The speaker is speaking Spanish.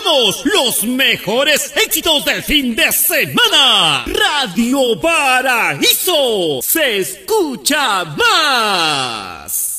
presentamos los mejores éxitos del fin de semana. Radio Paraíso se escucha más.